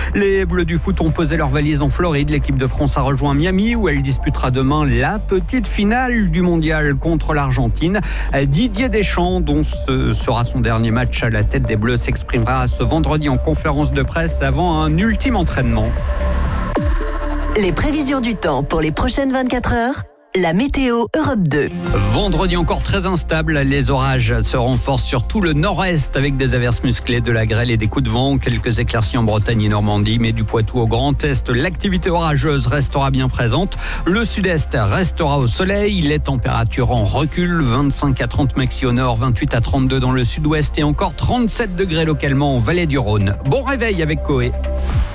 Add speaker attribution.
Speaker 1: Les Bleus du foot ont posé leurs valises en Floride. L'équipe de France a rejoint Miami où elle disputera demain la petite finale du mondial contre l'Argentine. Didier Deschamps, dont ce sera son dernier match à la tête des Bleus, s'exprimera ce vendredi en conférence de presse avant un ultime entraînement.
Speaker 2: Les prévisions du temps pour les prochaines 24 heures. La météo Europe 2.
Speaker 1: Vendredi encore très instable, les orages se renforcent sur tout le nord-est avec des averses musclées, de la grêle et des coups de vent. Quelques éclaircies en Bretagne et Normandie, mais du Poitou au Grand Est, l'activité orageuse restera bien présente. Le sud-est restera au soleil, les températures en recul, 25 à 30 maxi au nord, 28 à 32 dans le sud-ouest et encore 37 degrés localement en vallée du Rhône. Bon réveil avec Coé.